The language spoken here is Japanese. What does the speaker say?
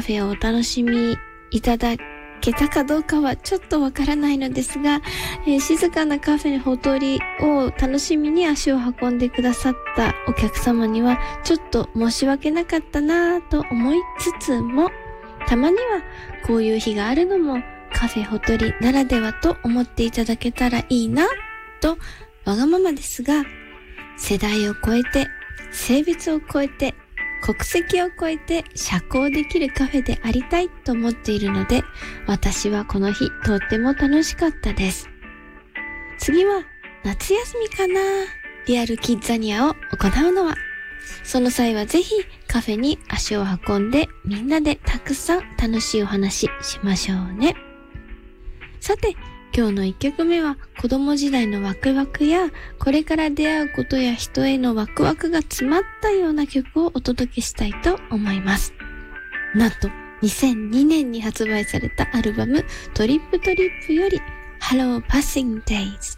フェをお楽しみいただけたかどうかはちょっとわからないのですが、静かなカフェほとりを楽しみに足を運んでくださったお客様にはちょっと申し訳なかったなぁと思いつつも、たまにはこういう日があるのもカフェほとりならではと思っていただけたらいいなと、わがままですが、世代を超えて、性別を超えて、国籍を超えて社交できるカフェでありたいと思っているので、私はこの日とっても楽しかったです。次は夏休みかな。リアルキッザニアを行うのは、その際はぜひカフェに足を運んでみんなでたくさん楽しいお話しましょうね。さて、今日の1曲目は子供時代のワクワクやこれから出会うことや人へのワクワクが詰まったような曲をお届けしたいと思います。なんと2002年に発売されたアルバムトリップトリップより Hello Passing Days。